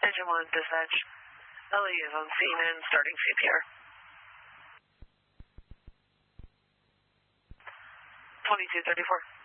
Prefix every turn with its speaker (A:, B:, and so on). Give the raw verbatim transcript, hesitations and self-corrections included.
A: Engine one, dispatch. Ellie is on scene and starting C P R. twenty-two thirty-four.